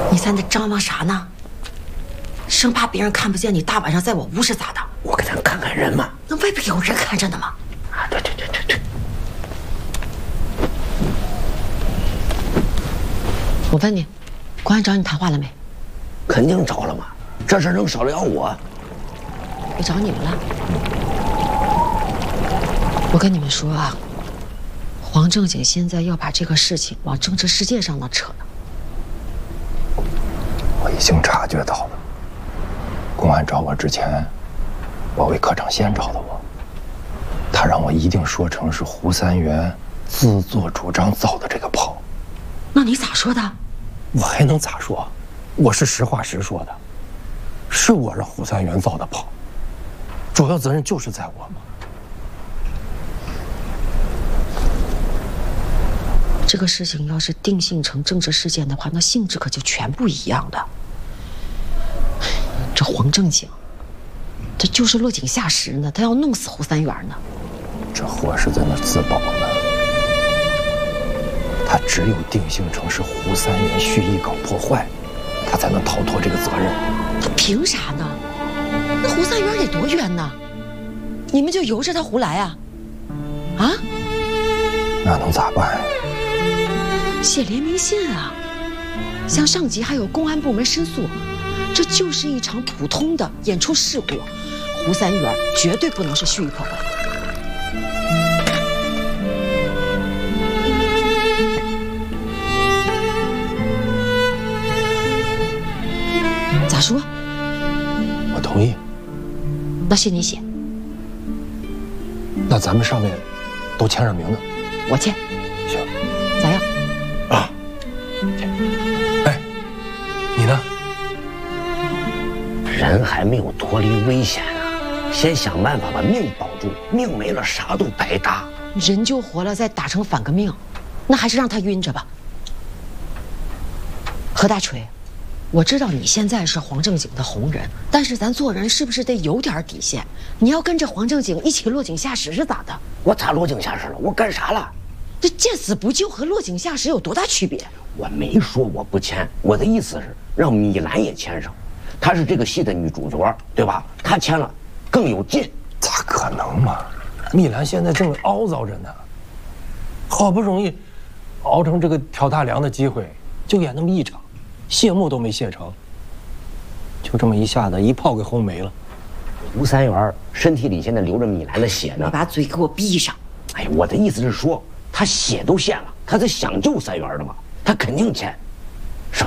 你在那张望啥呢？生怕别人看不见你大晚上在我屋是咋的？ 我给咱看看人嘛。 那外边有人看着呢吗？ 啊，对。 我问你，公安找你谈话了没？ 肯定找了嘛，这事能少得了我？ 也找你们了。我跟你们说啊，黄正经现在要把这个事情往政治世界上那扯呢。 我已经察觉到了，公安找我之前，保卫科长先找的我，他让我一定说成是胡三元自作主张造的这个炮。 那你咋说的？ 我还能咋说？我是实话实说的，是我让胡三元造的炮，主要责任就是在我嘛。 这个事情要是定性成政治事件的话，那性质可就全不一样的。这黄正经，这就是落井下石呢，他要弄死胡三元呢。 这货是在那自保呢，他只有定性成是胡三元蓄意搞破坏，他才能逃脱这个责任。 他凭啥呢？那胡三元得多冤呢？你们就由着他胡来啊？啊？ 那能咋办呀？ 写联名信啊，向上级还有公安部门申诉，这就是一场普通的演出事故，胡三元绝对不能是蓄意破坏。咋说？ 我同意。 那信你写。 那咱们上面都签上名字。 我签。 行。 咋样？ 啊。哎，你呢？ 人还没有脱离危险啊，先想办法把命保住，命没了啥都白搭。 人就活了，再打成反革命，那还是让他晕着吧。何大锤，我知道你现在是黄正经的红人，但是咱做人是不是得有点底线？你要跟着黄正经一起落井下石是咋的？ 我咋落井下石了？我干啥了？ 这见死不救和落井下石有多大区别？ 我没说我不签，我的意思是让米兰也签上，她是这个戏的女主角，对吧？她签了更有劲。 咋可能嘛？米兰现在正凹糟着呢，好不容易熬成这个挑大梁的机会，就演那么一场，谢幕都没谢成，就这么一下子一炮给轰没了。 胡三元身体里现在流着米兰的血呢。 你把嘴给我闭上！ 哎呀，我的意思是说，他血都献了，他是想救三元的嘛，他肯定签。